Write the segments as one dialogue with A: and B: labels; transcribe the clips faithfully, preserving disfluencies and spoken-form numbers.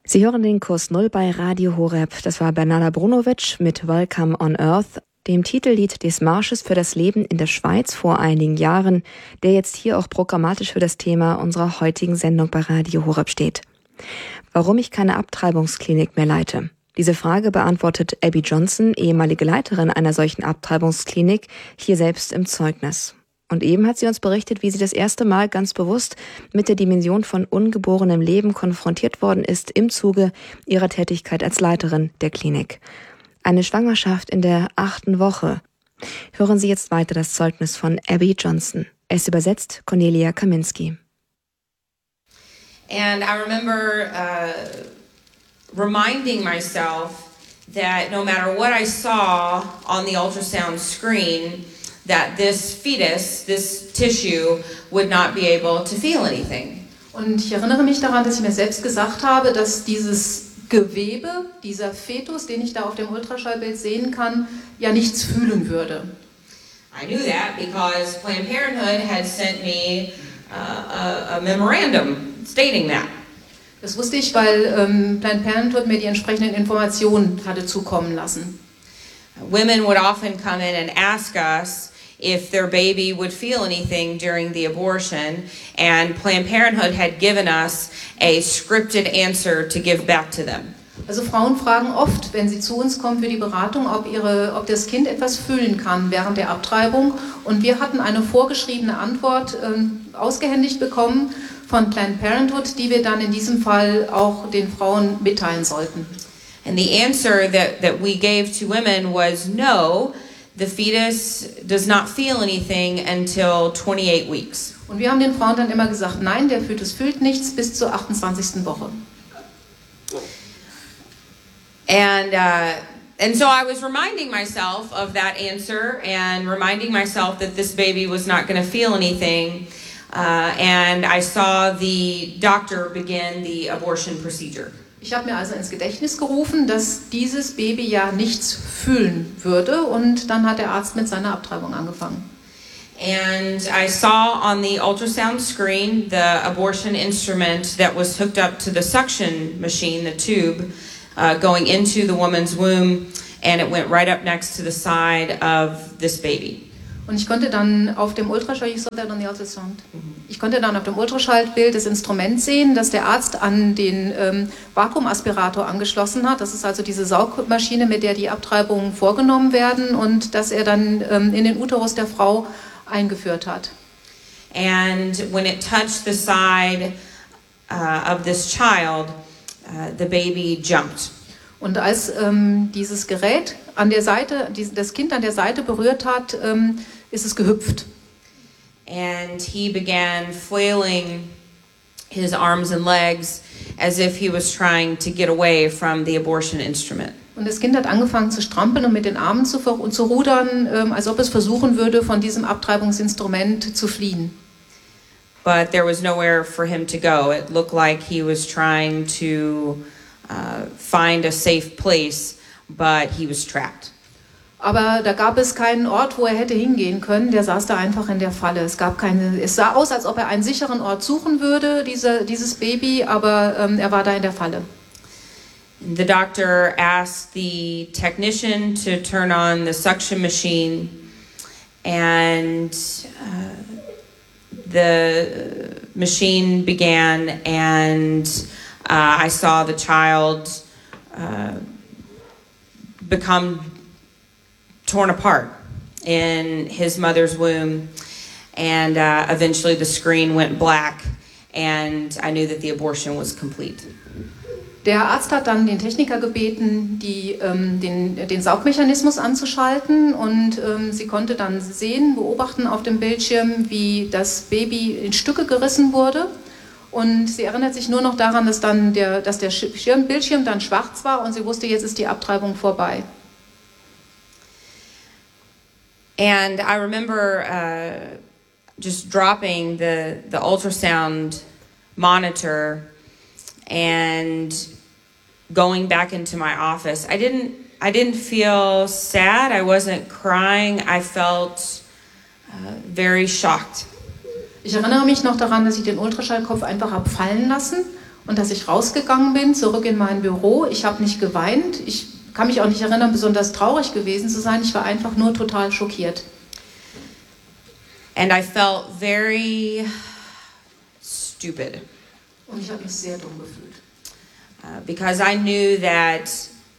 A: Sie hören den Kurs Null bei Radio Horeb. Das war Bernarda Brunovic mit Welcome on Earth, dem Titellied des Marsches für das Leben in der Schweiz vor einigen Jahren, der jetzt hier auch programmatisch für das Thema unserer heutigen Sendung bei Radio Horeb steht. Warum ich keine Abtreibungsklinik mehr leite? Diese Frage beantwortet Abby Johnson, ehemalige Leiterin einer solchen Abtreibungsklinik, hier selbst im Zeugnis. Und eben hat sie uns berichtet, wie sie das erste Mal ganz bewusst mit der Dimension von ungeborenem Leben konfrontiert worden ist im Zuge ihrer Tätigkeit als Leiterin der Klinik. Eine Schwangerschaft in der achten Woche. Hören Sie jetzt weiter das Zeugnis von Abby Johnson. Es übersetzt Cornelia Kaminski.
B: And I remember uh, reminding myself that no matter what I saw on the ultrasound screen, that this fetus, this tissue, would not be able to feel anything.
C: Und ich erinnere mich daran, dass ich mir selbst gesagt habe, dass dieses Gewebe, dieser Fetus, den ich da auf dem Ultraschallbild sehen kann, ja nichts fühlen würde.
B: I knew that because Planned Parenthood had sent me uh, a, a memorandum stating that.
C: Das wusste ich, weil ähm, Planned Parenthood mir die entsprechenden Informationen hatte zukommen lassen.
B: Women would often come in and ask us if their baby would feel anything during the abortion, and Planned Parenthood had given us a scripted answer to give back to them.
C: Also Frauen fragen oft, wenn sie zu uns kommen für die Beratung, ob, ihre, ob das Kind etwas fühlen kann während der Abtreibung. Und wir hatten eine vorgeschriebene Antwort äh, ausgehändigt bekommen von Planned Parenthood, die wir dann in diesem Fall auch den Frauen mitteilen sollten.
B: And the answer that, that we gave to women was no, the fetus does not feel anything until twenty-eight weeks.
C: Und wir haben den Frauen dann immer gesagt, nein, der Fetus fühlt nichts bis zur achtundzwanzigsten Woche.
B: And uh, and so I was reminding myself of that answer and reminding myself that this baby was not going to feel anything. Uh, and I saw the doctor begin the abortion procedure.
C: Ich habe mir also ins Gedächtnis gerufen, dass dieses Baby ja nichts fühlen würde, und dann hat der Arzt mit seiner Abtreibung angefangen.
B: And I saw on the ultrasound screen the abortion instrument that was hooked up to the suction machine, the tube, uh, going into the woman's womb, and it went right up next to the side of this baby.
C: Und ich konnte dann auf dem Ultraschall, ich, ich konnte dann auf dem Ultraschallbild das Instrument sehen, das der Arzt an den ähm, Vakuumaspirator angeschlossen hat. Das ist also diese Saugmaschine, mit der die Abtreibungen vorgenommen werden, und das er dann ähm, in den Uterus der Frau eingeführt hat.
B: And when it touched the side uh, of this child, uh, the baby jumped.
C: Und als ähm, dieses Gerät an der Seite, die, das Kind an der Seite berührt hat, ähm, ist es gehüpft.
B: And he began flailing his arms and legs as if he was trying to get away from the abortion instrument.
C: Und das Kind hat angefangen zu strampeln und mit den Armen zu, und zu rudern, ähm, als ob es versuchen würde, von diesem Abtreibungsinstrument zu fliehen.
B: But there was nowhere for him to go. It looked like he was trying to uh, find a safe place, but he was trapped.
C: Aber da gab es keinen Ort, wo er hätte hingehen können. Der saß da einfach in der Falle. Es gab keine. Es sah aus, als ob er einen sicheren Ort suchen würde, diese, dieses Baby, aber ähm, er war da in der Falle.
B: The doctor asked the technician to turn on the suction machine, and uh, the machine began, and uh, I saw the child uh, become torn apart in his mother's womb, and uh, eventually the screen went black, and I knew that the abortion was complete.
C: Der Arzt hat dann den Techniker gebeten, die, ähm, den, den Saugmechanismus anzuschalten, und ähm, sie konnte dann sehen, beobachten auf dem Bildschirm, wie das Baby in Stücke gerissen wurde, und sie erinnert sich nur noch daran, dass, dann der, dass der Schirm, Bildschirm dann schwarz war, und sie wusste, jetzt ist die Abtreibung vorbei.
B: And I remember uh, just dropping the, the ultrasound monitor and going back into my office. I didn't I didn't feel sad. I wasn't crying. I felt uh, very shocked.
C: Ich erinnere mich noch daran, dass ich den Ultraschallkopf einfach habe fallen lassen, Und dass ich rausgegangen bin, zurück in mein Büro. Ich habe nicht geweint. Ich kann mich auch nicht erinnern, besonders traurig gewesen zu sein. Ich war einfach nur total schockiert.
B: And I felt very stupid.
C: Und ich habe mich sehr dumm gefühlt.
B: Uh, because I knew that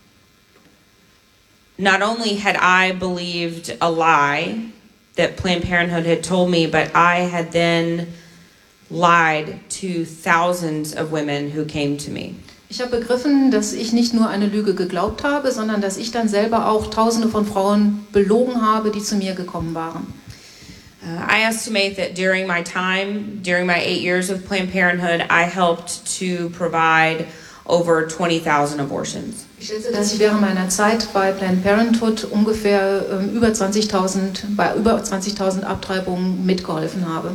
B: not only had I believed a lie that Planned Parenthood had told me, but I had then lied to thousands of women who came to me.
C: Ich habe begriffen, dass ich nicht nur eine Lüge geglaubt habe, sondern dass ich dann selber auch Tausende von Frauen belogen habe, die zu mir gekommen waren.
B: Uh, I estimate that during my time, during my eight years of Planned Parenthood, I helped to provide over twenty thousand abortions.
C: Ich schätze, dass ich während meiner Zeit bei Planned Parenthood ungefähr ähm, über zwanzigtausend, bei über zwanzigtausend Abtreibungen mitgeholfen habe.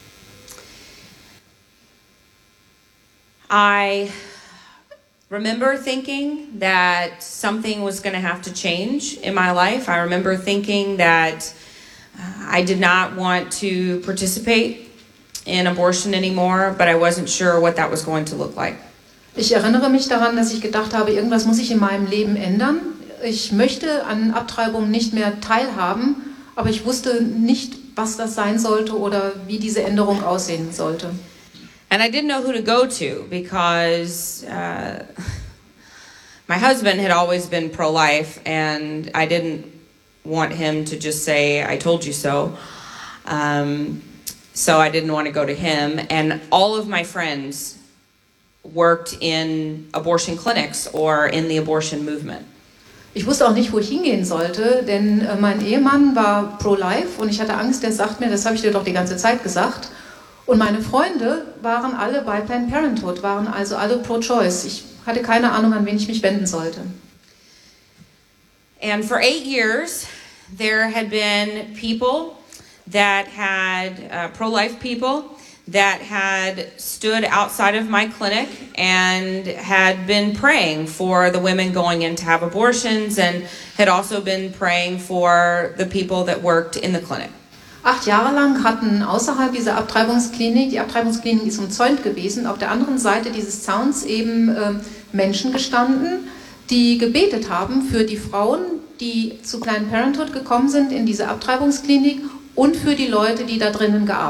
B: I remember thinking that something was going to have to change in my life. I remember thinking that uh, I did not want to participate in abortion anymore, but I wasn't sure what that was going to look like.
C: Ich erinnere mich daran, dass ich gedacht habe, irgendwas muss sich in meinem Leben ändern. Ich möchte an Abtreibungen nicht mehr teilhaben, aber ich wusste nicht, was das sein sollte oder wie diese Änderung aussehen sollte.
B: And I didn't know who to go to because uh, my husband had always been pro-life, and I didn't want him to just say, I told you so. Um, so I didn't want to go to him. And all of my friends worked in abortion clinics or in the abortion movement.
C: Ich wusste auch nicht, wo ich hingehen sollte, denn äh, mein Ehemann war pro-life und ich hatte Angst, der sagt mir, das habe ich dir doch die ganze Zeit gesagt. Und meine Freunde waren alle bei Planned Parenthood, waren also alle pro-choice. Ich hatte keine Ahnung, an wen ich mich wenden sollte.
B: And for eight years, there had been people that had, uh, pro-life people, that had stood outside of my clinic and had been praying for the women going in to have abortions and had also been praying for the people that worked in the clinic.
C: Acht Jahre lang hatten außerhalb dieser Abtreibungsklinik, die Abtreibungsklinik ist umzäunt gewesen, auf der anderen Seite dieses Zauns eben äh, Menschen gestanden, die gebetet haben für die Frauen, die zu Planned Parenthood gekommen sind in diese Abtreibungsklinik und für die Leute, die da drinnen gearbeitet haben.